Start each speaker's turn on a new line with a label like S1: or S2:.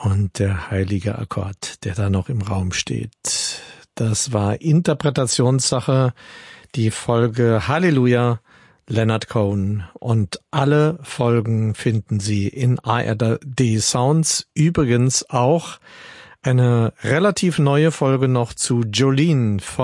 S1: und der heilige Akkord, der da noch im Raum steht. Das war Interpretationssache, die Folge Halleluja, Leonard Cohen. Und alle Folgen finden Sie in ARD Sounds. Übrigens auch eine relativ neue Folge noch zu Jolene von